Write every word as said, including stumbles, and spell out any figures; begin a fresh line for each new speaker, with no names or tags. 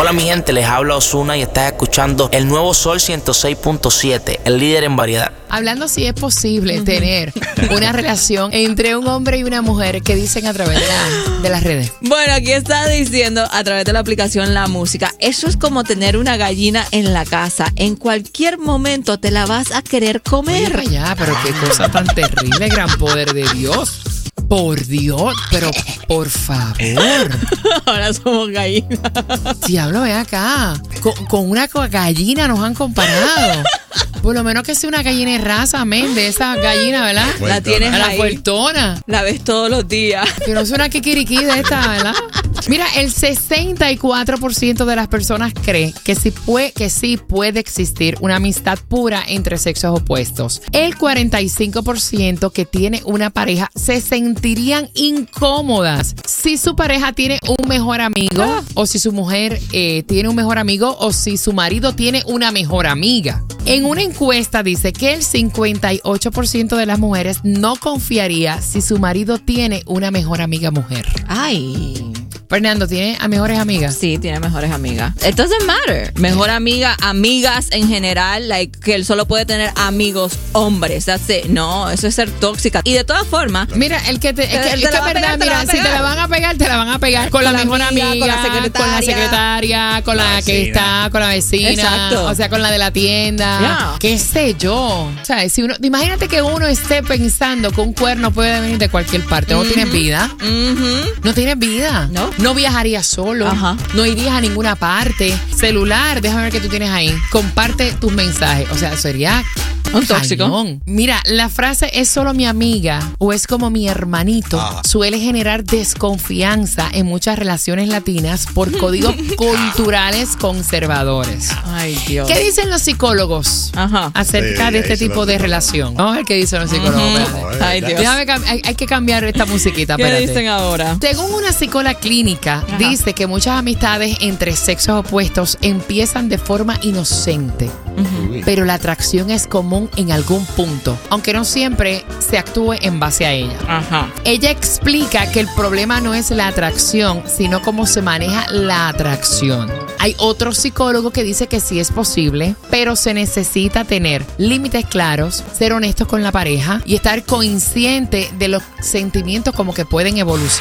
Hola mi gente, les habla Ozuna y estás escuchando el nuevo Sol ciento seis punto siete, el líder en variedad.
Hablando si es posible uh-huh. tener una relación entre un hombre y una mujer, que dicen a través de, la, de las redes.
Bueno, aquí está diciendo a través de la aplicación La Música, eso es como tener una gallina en la casa. En cualquier momento te la vas a querer comer.
Oye, ya, pero qué cosa tan terrible, gran poder de Dios. Por Dios, pero por favor.
Ahora somos gallinas.
Diablo, ve acá. Con, con una gallina nos han comparado. Por lo menos que sea una gallina de raza, men, de esa gallina, ¿verdad?
Fuertona. La tienes
a la
ahí.
Fuertona.
La ves todos los días.
Que no es una kikiriki de esta, ¿verdad? Mira, el sesenta y cuatro por ciento de las personas cree que sí, puede, que sí puede existir una amistad pura entre sexos opuestos. El cuarenta y cinco por ciento que tiene una pareja se sentirían incómodas si su pareja tiene un mejor amigo ah. o si su mujer eh, tiene un mejor amigo o si su marido tiene una mejor amiga. En una encuesta dice que el cincuenta y ocho por ciento de las mujeres no confiaría si su marido tiene una mejor amiga mujer.
Ay...
Fernando, ¿tiene a mejores amigas?
Sí, tiene mejores amigas. It doesn't matter. Mejor amiga, amigas en general, like que él solo puede tener amigos hombres. That's it. No, eso es ser tóxica. Y de todas formas,
mira, el que te, es que, te, es que verdad, pegar, mira, si te la van a pegar, te la van a pegar con, con la mejor amiga, amiga, con la secretaria, con la secretaria, con la, la que está, con la vecina, exacto. O sea, con la de la tienda, yeah. Qué sé yo. O sea, si uno, imagínate que uno esté pensando que un cuerno puede venir de cualquier parte. No mm-hmm. tienes vida.
Mm-hmm.
No tienes vida.
No.
No viajarías solo,
ajá.
No irías a ninguna parte. Celular, déjame ver qué tú tienes ahí. Comparte tus mensajes. O sea, sería
un tóxico.
Cañón. Mira, la frase "es solo mi amiga" o "es como mi hermanito" ah. suele generar desconfianza en muchas relaciones latinas por códigos culturales conservadores.
Ay, Dios.
¿Qué dicen los psicólogos
ajá.
acerca sí, de este tipo de relación? Vamos a ver qué dicen los psicólogos.
Uh-huh. Ay, Dios.
Déjame, hay, hay que cambiar esta musiquita.
¿Qué
espérate.
dicen ahora?
Según una psicóloga clínica, ajá. dice que muchas amistades entre sexos opuestos empiezan de forma inocente, uh-huh. pero la atracción es común en algún punto, aunque no siempre se actúe en base a ella.
Ajá.
Ella explica que el problema no es la atracción, sino cómo se maneja la atracción. Hay otro psicólogo que dice que sí es posible, pero se necesita tener límites claros, ser honestos con la pareja y estar consciente de los sentimientos como que pueden evolucionar.